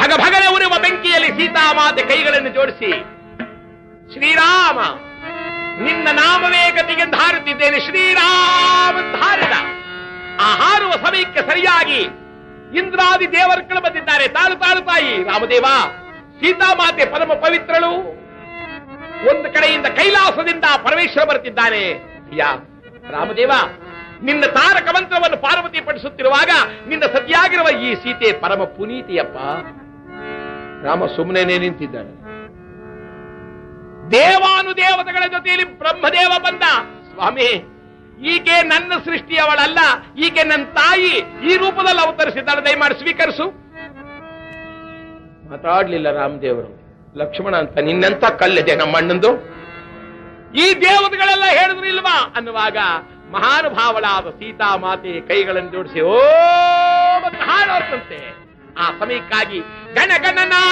ಭಗಭಗನೆ ಉರಿಯುವ ಬೆಂಕಿಯಲ್ಲಿ ಸೀತಾಮಾತೆ ಕೈಗಳನ್ನು ಜೋಡಿಸಿ, ಶ್ರೀರಾಮ ನಿನ್ನ ನಾಮವೇ ಗತಿಗೆಂದು ಹಾರುತ್ತಿದ್ದೇನೆ, ಶ್ರೀರಾಮ ಹಾರಿದ. ಆ ಹಾರುವ ಸಮಯಕ್ಕೆ ಸರಿಯಾಗಿ ಇಂದ್ರಾದಿ ದೇವರುಗಳು ಬಂದಿದ್ದಾರೆ. ತಾಳು ತಾಳು ತಾಯಿ ರಾಮದೇವ, ಸೀತಾಮಾತೆ ಪರಮ ಪವಿತ್ರಳು. ಒಂದು ಕಡೆಯಿಂದ ಕೈಲಾಸದಿಂದ ಪರಮೇಶ್ವರ ಬರುತ್ತಿದ್ದಾನೆ. ಅಯ್ಯ ರಾಮದೇವ, ನಿನ್ನ ತಾರಕ ಮಂತ್ರವನ್ನು ಪಾರ್ವತಿ ಪಡಿಸುತ್ತಿರುವಾಗ ನಿನ್ನ ಸತಿಯಾಗಿರುವ ಈ ಸೀತೆ ಪರಮ ಪುನೀತಿಯಪ್ಪ. ರಾಮ ಸುಮ್ಮನೆ ನಿಂತಿದ್ದಾನೆ. ದೇವಾನುದೇವತೆಗಳ ಜೊತೆಯಲ್ಲಿ ಬ್ರಹ್ಮದೇವ ಬಂದ. ಸ್ವಾಮಿ, ಈಕೆ ನನ್ನ ಸೃಷ್ಟಿಯವಳಲ್ಲ, ಈಕೆ ನನ್ನ ತಾಯಿ, ಈ ರೂಪದಲ್ಲಿ ಅವತರಿಸಿದ್ದಾಳೆ, ದಯಮಾಡಿ ಸ್ವೀಕರಿಸು. ಮಾತಾಡ್ಲಿಲ್ಲ ರಾಮದೇವರು. ಲಕ್ಷ್ಮಣ ಅಂತ ನಿನ್ನಂತ ಕಲ್ಲಿದೆ ನಮ್ಮ ಅಣ್ಣಂದು, ಈ ದೇವತೆಗಳೆಲ್ಲ ಹೇಳಿದ್ರು ಇಲ್ವಾ ಅನ್ನುವಾಗ ಮಹಾನುಭಾವಳಾದ ಸೀತಾಮಾತೆ ಕೈಗಳನ್ನು ಜೋಡಿಸಿ ಓ ಹಾಡೋರ್ತಂತೆ. ಆ ಸಮಯಕ್ಕಾಗಿ ಗಣಗಣನಾದ